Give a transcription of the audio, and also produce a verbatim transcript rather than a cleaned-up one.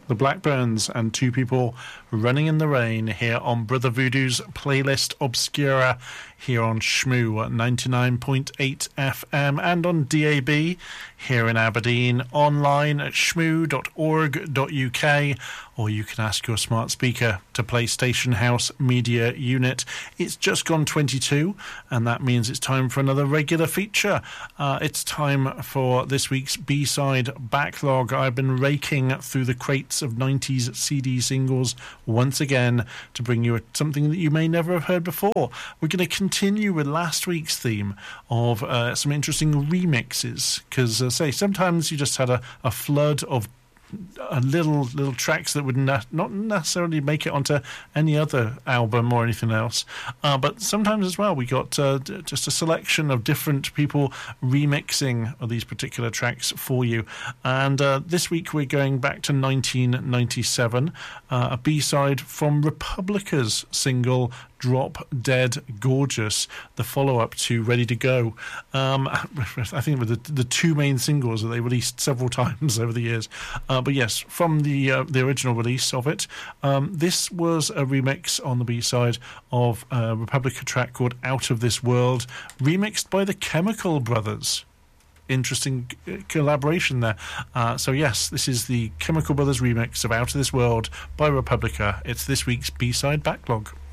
The Blackburns and Two People Running in the Rain here on Brother Voodoo's Playlist Obscura here on Shmoo ninety-nine point eight F M and on D A B here in Aberdeen, online at shmoo dot org dot U K, or you can ask your smart speaker to play Station House Media Unit. It's just gone twenty-two, and that means it's time for another regular feature. Uh, it's time for this week's B-side backlog. I've been raking through the crates of nineties C D singles once again to bring you something that you may never have heard before. We're going to continue with last week's theme of uh, some interesting remixes, because uh, say sometimes you just had a, a flood of a little little tracks that would na- not necessarily make it onto any other album or anything else, uh, but sometimes as well we got uh, d- just a selection of different people remixing of these particular tracks for you. And uh, this week we're going back to nineteen ninety-seven, uh, a B-side from Republica's single Drop Dead Gorgeous, the follow-up to Ready to Go. Um, I think with the, the two main singles that they released several times over the years. Uh, but yes, from the uh, the original release of it, um, this was a remix on the B-side of a Republica track called Out of This World, remixed by the Chemical Brothers. Interesting collaboration there. Uh, so yes, this is the Chemical Brothers remix of Out of This World by Republica. It's this week's B-side backlog.